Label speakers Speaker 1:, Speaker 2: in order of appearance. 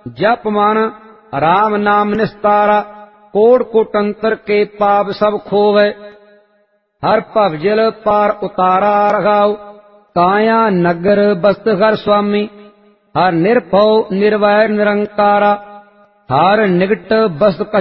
Speaker 1: जप मन राम नाम निस्तारा, कोट कोटंतर के पाप सब खोवे। हर भवजल पार उतारा रघाओ, काया नगर बस्त घर स्वामी। हर निर्भव निर्वैर निरंकारा, हर निकट बस्त